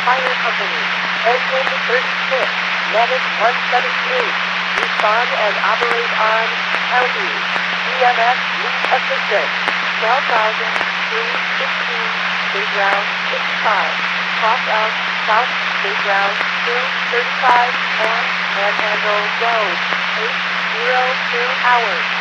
Fire Company. Engine 36. Medic 178. Respond and operate on County. EMS lead assistant. 12,316. State route 55. Cross out south. State route 235 and Panhandle Road. 802 hours.